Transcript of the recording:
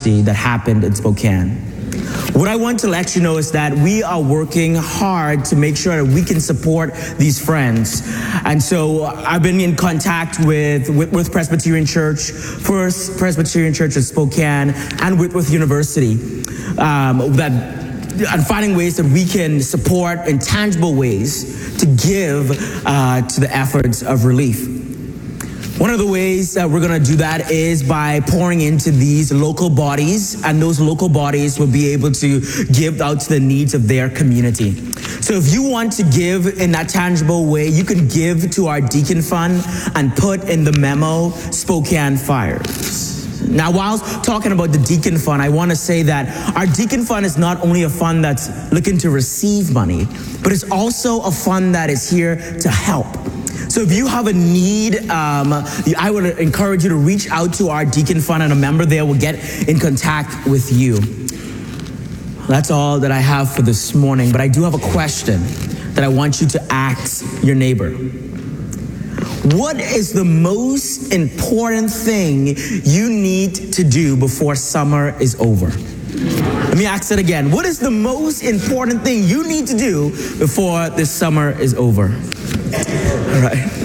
tragedy that happened in Spokane. What I want to let you know is that we are working hard to make sure that we can support these friends. And so I've been in contact with Presbyterian Church, First Presbyterian Church in Spokane, and Whitworth University, and finding ways that we can support in tangible ways to give to the efforts of relief. One of the ways that we're going to do that is by pouring into these local bodies, and those local bodies will be able to give out to the needs of their community. So if you want to give in that tangible way, you can give to our Deacon Fund and put in the memo Spokane Fires. Now, while talking about the Deacon Fund, I want to say that our Deacon Fund is not only a fund that's looking to receive money, but it's also a fund that is here to help. So if you have a need, I would encourage you to reach out to our Deacon Fund, and a member there will get in contact with you. That's all that I have for this morning, but I do have a question that I want you to ask your neighbor. What is the most important thing you need to do before summer is over? Let me ask it again. What is the most important thing you need to do before this summer is over? All right.